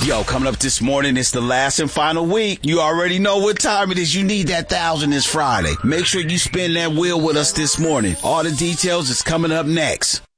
Yo, coming up this morning, it's the last and final week. You already know what time it is. You need that 1,000 this Friday. Make sure you spin that wheel with us this morning. All the details is coming up next.